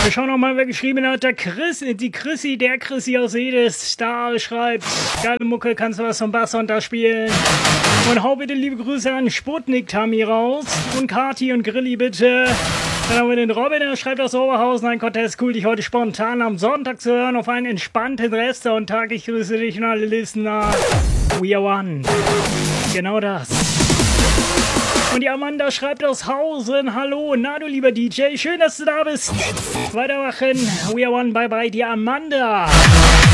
Wir schauen nochmal, wer geschrieben hat. Der Chrissy aus Edes Star schreibt: Geile Mucke, kannst du was vom Bass unterspielen? Und hau bitte liebe Grüße an Sputnik Tammy raus. Und Kati und Grilli bitte. Dann haben wir den Robin, der schreibt aus Oberhausen: Ein Contest, cool, dich heute spontan am Sonntag zu hören auf einen entspannten Restsonntag. Ich grüße dich und alle Listener. We are one. Genau das. Und die Amanda schreibt aus Hausen: Hallo, na du lieber DJ, schön, dass du da bist. Weitermachen. We are one, bye bye, die Amanda.